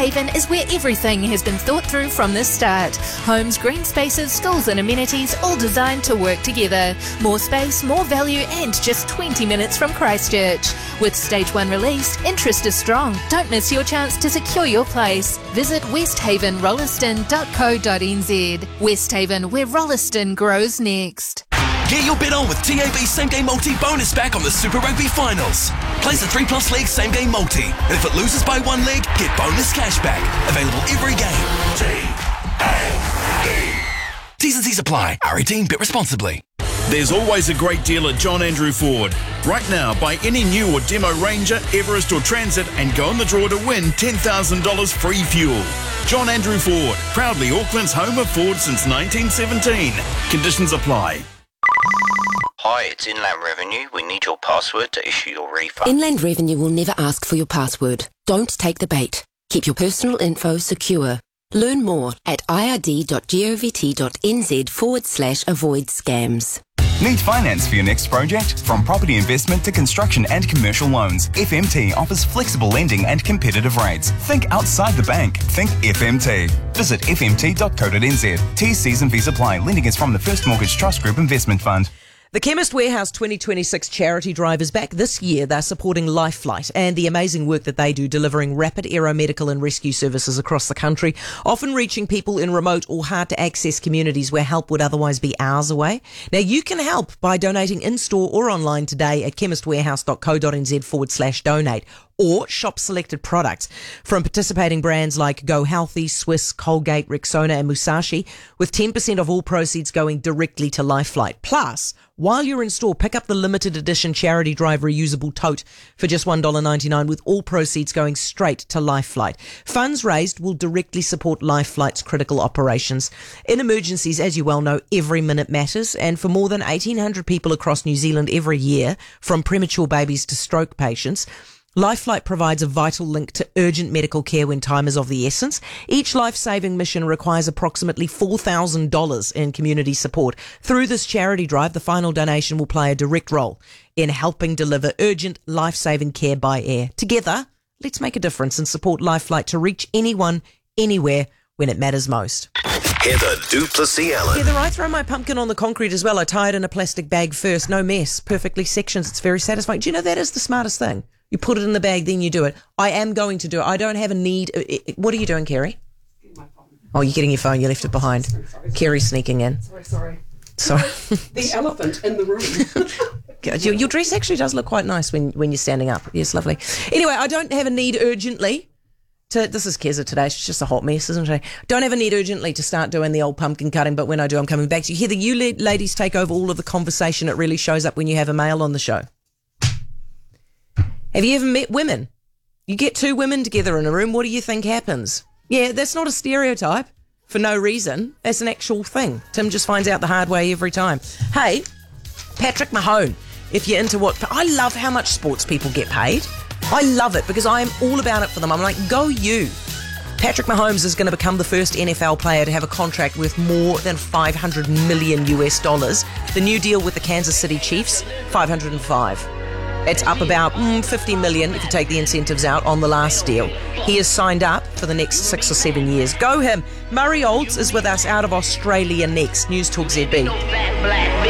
Haven is where everything has been thought through from the start. Homes, green spaces, schools and amenities, all designed to work together. More space, more value and just 20 minutes from Christchurch. With Stage 1 released, interest is strong. Don't miss your chance to secure your place. Visit westhavenrolliston.co.nz. Westhaven, where Rolliston grows next. Get your bet on with TAB Same Game Multi bonus back on the Super Rugby Finals. Place a 3+ leg Same Game Multi, and if it loses by 1 leg, get bonus cash back. Available every game. TAB. T's and C's apply. R18, bet responsibly. There's always a great deal at John Andrew Ford. Right now, buy any new or demo Ranger, Everest or Transit and go in the draw to win $10,000 free fuel. John Andrew Ford, proudly Auckland's home of Ford since 1917. Conditions apply. Hi, it's Inland Revenue. We need your password to issue your refund. Inland Revenue will never ask for your password. Don't take the bait. Keep your personal info secure. Learn more at ird.govt.nz/avoid scams. Need finance for your next project? From property investment to construction and commercial loans, FMT offers flexible lending and competitive rates. Think outside the bank. Think FMT. Visit fmt.co.nz. T's, C's and V's apply. Lending is from the First Mortgage Trust Group Investment Fund. The Chemist Warehouse 2026 charity drive is back this year. They're supporting LifeFlight and the amazing work that they do delivering rapid aeromedical and rescue services across the country, often reaching people in remote or hard to access communities where help would otherwise be hours away. Now you can help by donating in-store or online today at chemistwarehouse.co.nz/donate. Or shop selected products from participating brands like Go Healthy, Swiss, Colgate, Rexona and Musashi, with 10% of all proceeds going directly to LifeFlight. Plus, while you're in store, pick up the limited edition charity drive reusable tote for just $1.99, with all proceeds going straight to LifeFlight. Funds raised will directly support LifeFlight's critical operations. In emergencies, as you well know, every minute matters, and for more than 1,800 people across New Zealand every year, from premature babies to stroke patients, LifeFlight provides a vital link to urgent medical care when time is of the essence. Each life-saving mission requires approximately $4,000 in community support. Through this charity drive, the final donation will play a direct role in helping deliver urgent life-saving care by air. Together, let's make a difference and support LifeFlight to reach anyone, anywhere, when it matters most. Heather du Plessis-Allen. Heather, I throw my pumpkin on the concrete as well. I tie it in a plastic bag first. No mess. Perfectly sections. It's very satisfying. Do you know that is the smartest thing? You put it in the bag, then you do it. I am going to do it. I don't have a need. What are you doing, Kerry? Oh, you're getting your phone. You left it behind. Kerry's sneaking in. Sorry. The elephant in the room. Your dress actually does look quite nice when you're standing up. Yes, lovely. Anyway, I don't have a need urgently this is Keza today. She's just a hot mess, isn't she? Don't have a need urgently to start doing the old pumpkin cutting, but when I do, I'm coming back to you. Heather, you ladies take over all of the conversation. It really shows up when you have a male on the show. Have you ever met women? You get two women together in a room, what do you think happens? Yeah, that's not a stereotype for no reason. That's an actual thing. Tim just finds out the hard way every time. Hey, Patrick Mahone, if you're into I love how much sports people get paid. I love it because I am all about it for them. I'm like, go you. Patrick Mahomes is going to become the first NFL player to have a contract worth more than $500 million. The new deal with the Kansas City Chiefs, $505. It's up about $50 million if you take the incentives out on the last deal. He is signed up for the next 6 or 7 years. Go him. Murray Olds is with us out of Australia next. News Talk ZB.